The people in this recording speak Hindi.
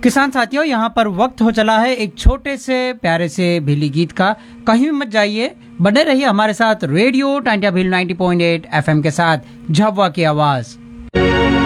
किसान साथियों, यहाँ पर वक्त हो चला है एक छोटे से प्यारे से भीली गीत का। कहीं भी मत जाइए, बने रहिए हमारे साथ रेडियो टांटिया भील 90.8 एफएम के साथ, झाबुआ की आवाज।